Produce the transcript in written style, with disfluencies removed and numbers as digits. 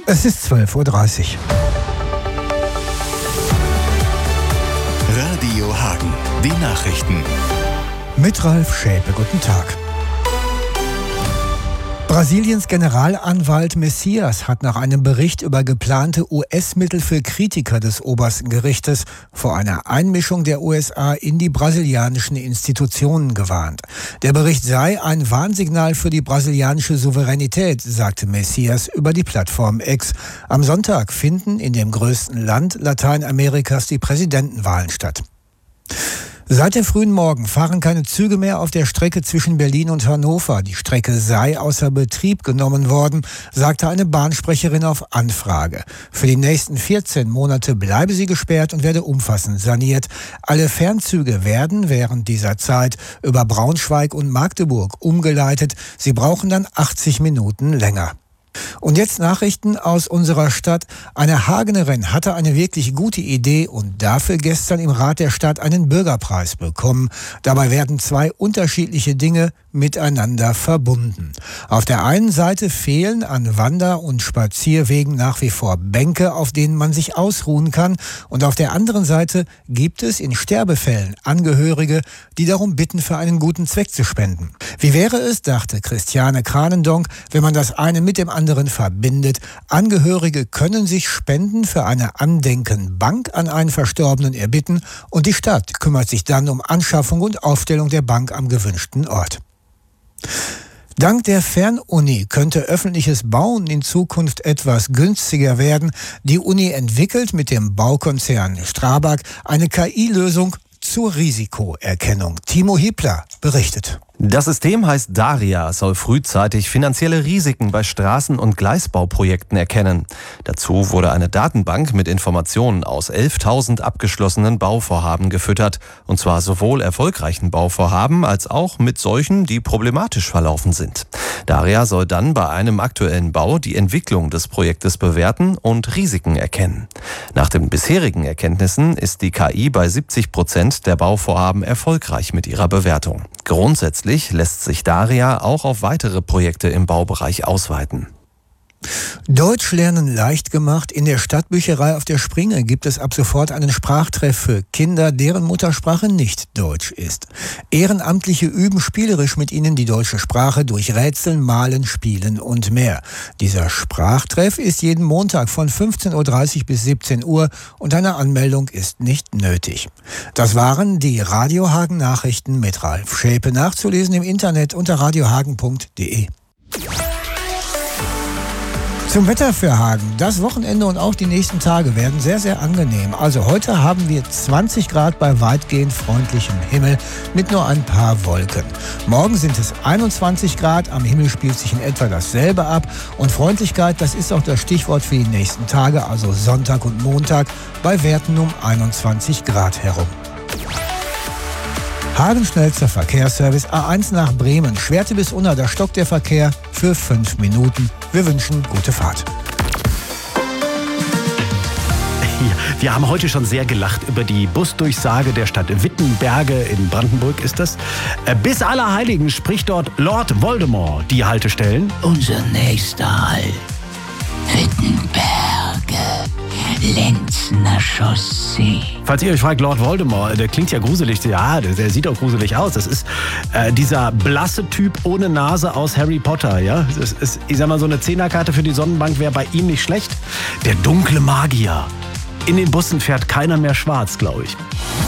Es ist 12:30 Uhr. Radio Hagen, die Nachrichten. Mit Ralf Schäpe, guten Tag. Brasiliens Generalanwalt Messias hat nach einem Bericht über geplante US-Mittel für Kritiker des obersten Gerichtes vor einer Einmischung der USA in die brasilianischen Institutionen gewarnt. Der Bericht sei ein Warnsignal für die brasilianische Souveränität, sagte Messias über die Plattform X. Am Sonntag finden in dem größten Land Lateinamerikas die Präsidentenwahlen statt. Seit dem frühen Morgen fahren keine Züge mehr auf der Strecke zwischen Berlin und Hannover. Die Strecke sei außer Betrieb genommen worden, sagte eine Bahnsprecherin auf Anfrage. Für die nächsten 14 Monate bleibe sie gesperrt und werde umfassend saniert. Alle Fernzüge werden während dieser Zeit über Braunschweig und Magdeburg umgeleitet. Sie brauchen dann 80 Minuten länger. Und jetzt Nachrichten aus unserer Stadt. Eine Hagenerin hatte eine wirklich gute Idee und dafür gestern im Rat der Stadt einen Bürgerpreis bekommen. Dabei werden zwei unterschiedliche Dinge miteinander verbunden. Auf der einen Seite fehlen an Wander- und Spazierwegen nach wie vor Bänke, auf denen man sich ausruhen kann. Und auf der anderen Seite gibt es in Sterbefällen Angehörige, die darum bitten, für einen guten Zweck zu spenden. Wie wäre es, dachte Christiane Kranendonk, wenn man das eine mit dem anderen verbindet? Angehörige können sich Spenden für eine Andenkenbank an einen Verstorbenen erbitten und die Stadt kümmert sich dann um Anschaffung und Aufstellung der Bank am gewünschten Ort. Dank der Fernuni könnte öffentliches Bauen in Zukunft etwas günstiger werden. Die Uni entwickelt mit dem Baukonzern Strabag eine KI-Lösung zur Risikoerkennung. Timo Hiebler berichtet. Das System heißt Daria, soll frühzeitig finanzielle Risiken bei Straßen- und Gleisbauprojekten erkennen. Dazu wurde eine Datenbank mit Informationen aus 11.000 abgeschlossenen Bauvorhaben gefüttert. Und zwar sowohl erfolgreichen Bauvorhaben als auch mit solchen, die problematisch verlaufen sind. Daria soll dann bei einem aktuellen Bau die Entwicklung des Projektes bewerten und Risiken erkennen. Nach den bisherigen Erkenntnissen ist die KI bei 70% der Bauvorhaben erfolgreich mit ihrer Bewertung. Grundsätzlich lässt sich Daria auch auf weitere Projekte im Baubereich ausweiten. Deutsch lernen leicht gemacht. In der Stadtbücherei auf der Springe gibt es ab sofort einen Sprachtreff für Kinder, deren Muttersprache nicht Deutsch ist. Ehrenamtliche üben spielerisch mit ihnen die deutsche Sprache durch Rätseln, Malen, Spielen und mehr. Dieser Sprachtreff ist jeden Montag von 15:30 bis 17 Uhr und eine Anmeldung ist nicht nötig. Das waren die Radio Hagen Nachrichten mit Ralf Schäpe, nachzulesen im Internet unter radiohagen.de. Zum Wetter für Hagen. Das Wochenende und auch die nächsten Tage werden sehr, sehr angenehm. Also heute haben wir 20 Grad bei weitgehend freundlichem Himmel mit nur ein paar Wolken. Morgen sind es 21 Grad, am Himmel spielt sich in etwa dasselbe ab. Und Freundlichkeit, das ist auch das Stichwort für die nächsten Tage, also Sonntag und Montag, bei Werten um 21 Grad herum. Hagen schnellster Verkehrsservice A1 nach Bremen. Schwerte bis Unna, da stockt der Verkehr für 5 Minuten. Wir wünschen gute Fahrt. Ja, wir haben heute schon sehr gelacht über die Busdurchsage der Stadt Wittenberge in Brandenburg ist das. Bis Allerheiligen spricht dort Lord Voldemort die Haltestellen. Unser nächster Halt, Wittenberge, Lenzner Chaussee. Falls ihr euch fragt, Lord Voldemort, der klingt ja gruselig. Ja, der sieht auch gruselig aus. Das ist dieser blasse Typ ohne Nase aus Harry Potter. Ja? Das ist, ich sag mal, so eine 10er-Karte für die Sonnenbank wäre bei ihm nicht schlecht. Der dunkle Magier. In den Bussen fährt keiner mehr schwarz, glaube ich.